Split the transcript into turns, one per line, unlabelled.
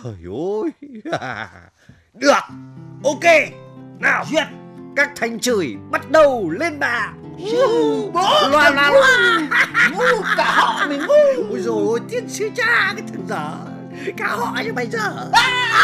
Trời ơi. Được. Ok. Nào,
Duyệt.
các thanh chửi bắt đầu lên bà.
Bố
Loa loa loa.
ngu, cả họ mình ngu.
Ôi dồi ôi, tiên sư cha, cái thằng dở. Cả họ như mày dở.